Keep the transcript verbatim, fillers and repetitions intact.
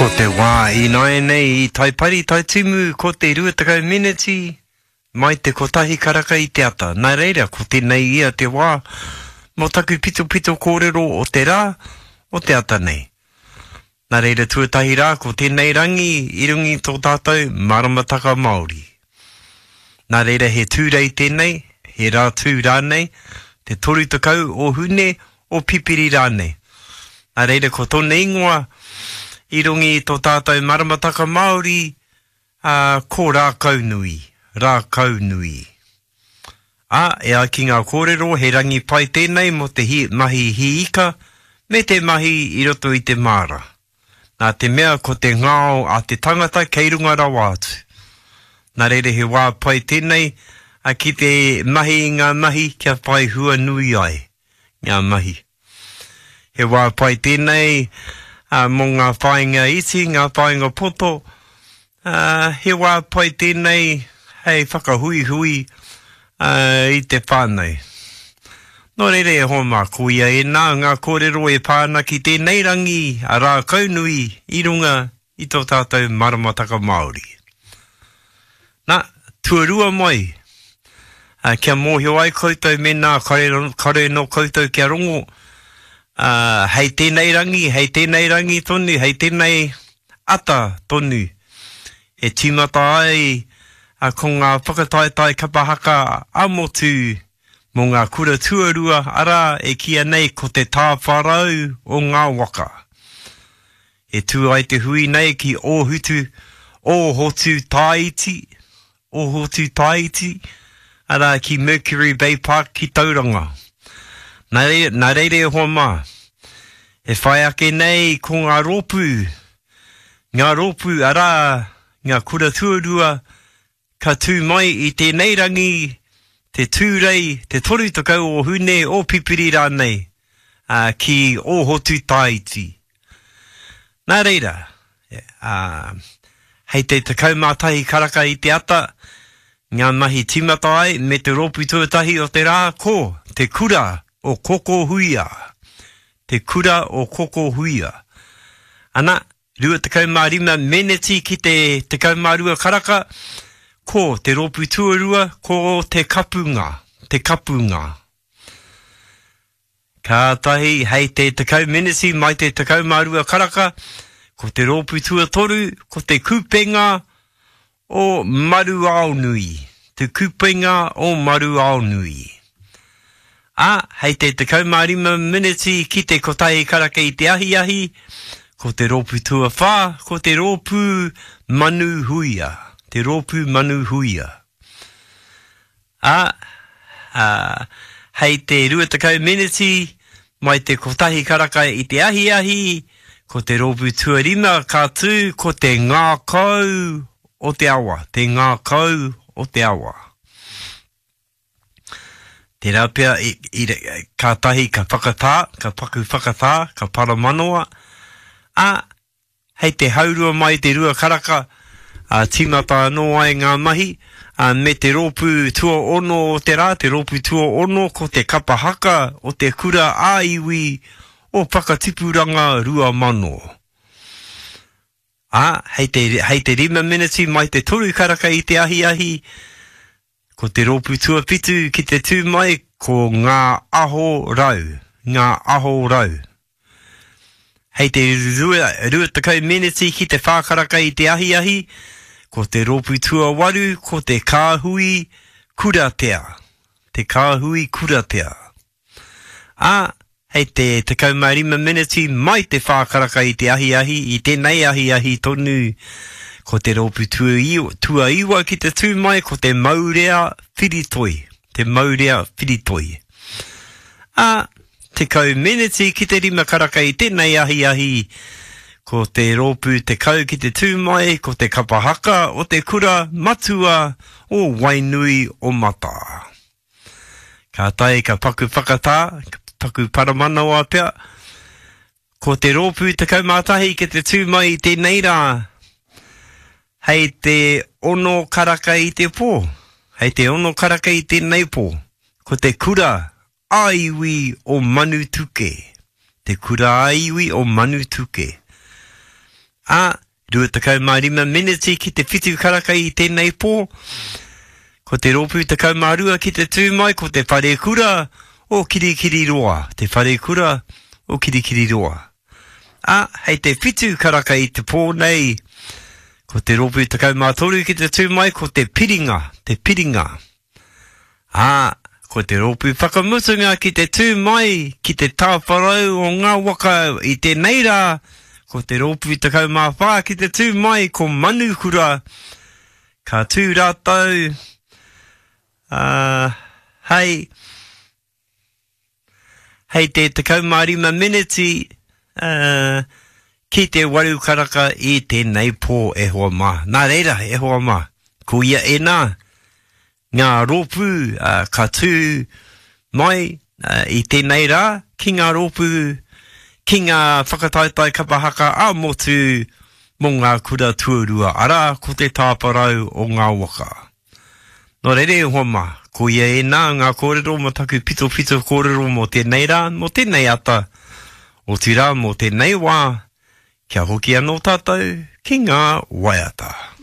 Ko te wā I noe nei I tai pari tai timu ko te ruatakau miniti mai te kotahi karaka I te ata. Nā reira ko tēnei ia te wā mo taku pito pito kōrero o te rā o te ata nei. Nā reira tuatahi rā ko tēnei rangi I rungi tō tātou maramataka Māori. Nā reira he tūrei tēnei, he rā tū rānei, te toru takau o hune o pipiri rānei. Nā reira ko tōne ingoa I rungi tō tātou maramataka Māori, uh, ko rākau nui, rākau nui. A, e a ki ngā kōrero, he rangi pai tēnei mo te hi, mahi hi ika, me te mahi I roto I te māra. Nā te mea ko te ngāo a te tangata kei runga rawa atu. Nā reire he wā pai tēnei, a ki te mahi I ngā mahi kia pai hua nui ai, ngā mahi. He wā pai tēnei, Uh, mō ngā whāinga iti, ngā whāinga poto, uh, he wā pai tēnei, hei whakahui hui uh, I te whānei. Nō reire e hō mā kuia e nā ngā kōrero e pāna ki tēnei rangi a rā kaunui I runga I tō tātou maramataka Māori. Nā, tuarua mai, uh, kia mōhio ai koutou me nā kare, kare no koutou kia rongo, Uh, hei tēnei rangi, hei tēnei rangi tonu, hei tēnei ata tonu. E tīmata ai uh, ko ngā whakataetai kapahaka amotu mō ngā kura tuarua ara e kia nei ko te tāwharau o ngā waka. E tū ai te hui nei ki ōhutu, ōhotu tāiti, ōhotu tāiti, ara ki Mercury Bay Park ki Tauranga. Nā reire, nā reire hoa mā, e whai ake nei ko ngā rōpū, ngā rōpū ara, ngā kura tuarua, ka tū mai I tēnei rangi, te tūrei, te toru takau o hune o pipiri rānei, uh, ki ōhotu tāiti. Nā reira, uh, hei te takau mātahi karaka I te ata, ngā mahi tīmata ai, me te rōpū tuatahi o te rā, ko, te kura, o koko huia. Te kura o koko huia. Ana, rua tekau mā rima meneti ki te tekau mā rua karaka, ko te rōpū tuarua, ko te kapunga, te kapunga. Ka tahi, hei te tekau meneti mai te tekau mā rua karaka, ko te rōpū tuatoru, ko te kupenga o maru ao nui. Te kupenga o maru ao nui. A, hei te tekau mārima miniti ki te kotahi karaka I te ahi ahi, ko te rōpū tua whā, ko te rōpū manu huia, te rōpū manu huia. A, a hei te rua tekau miniti, mai te kotahi karaka I te ahi ahi, ko te rōpū tua rima kātū, ko te ngā kau o te awa, te ngā kau o te awa. Te rapia, I, I, ka tahi ka whakatā, ka paku whakatā, ka paramanoa. A, hei te haurua mai te rua karaka, a tīmata anō ai ngā mahi, a, me te rōpū tua ono o te rā, te rōpū tua ono ko te kapahaka o te kura āiwi o whakatipuranga rua mano. A, hei te, hei te rima miniti mai te toru karaka I te ahi ahi, ko te rōpū tua pitu ki te tū mai ko ngā aho rau, ngā aho rau. Hei te rua, rua takau miniti ki te whākaraka I te ahi ahi, ko te rōpū tua waru, ko te kāhui kuratea, te kāhui kuratea. A, hei te takau marima miniti mai te whākaraka I te ahi ahi, I tēnei ahi ahi tonu, ko te rōpū tua iwa, tua iwa ki te tū mai, ko te maurea whiritoi, te maurea whiritoi. A, te kau meneti ki te rima karaka I tēnei ahi ahi, ko te rōpū te kau ki te tū mai, ko te kapahaka o te kura matua o wainui o mata. Ka tai ka paku whakatā, ka paku paramanawa pia, ko te rōpū te kau mātahi ki te tū mai I tēnei rā, hei te ono karaka I te pō, hei te ono karaka I tēnei pō, ko te kura aiwi o manu tuke, te kura aiwi o manu tuke. A, rua takau mā rima miniti ki te whitu karaka i tēnei pō. Ko te ropu takau mā rua ki te tū mai, ko te whare kura o kirikiri roa. Te whare kura o kirikiri roa. A, hei te whitu karaka i te pō nei. Ko te ropu takau mā toru ki te tū mai, ko te piringa, te piringa. A, ko te ropu whakamutunga ki te tū mai, ki te tāwharau o ngā waka i te neira. Ko te ropu takau mā whā ki te tū mai, ko manukura. Ka tū rātau. Uh, hei, hei te takau mā rima miniti, uh, ki te waru karaka i tēnei pō e hoa mā. Nā reira, e hoa mā. Ko ia e nā. Ngā ropu uh, ka tū mai uh, i tēnei rā, ki ngā ropu, ki ngā whakataitai kapahaka a motu mō ngā kura tuarua ara ko te tāparau o ngā waka. Nō rere hoa mā, ko ia e nā ngā kōrero mo taku pito pito kōrero mo tēnei rā, mo tēnei ata, o tū rā mo tēnei wā, kia hoki anō tātou ki ngā waiata.